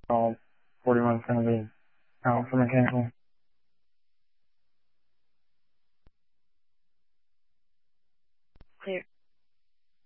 All 41's going to be out for mechanical. Clear.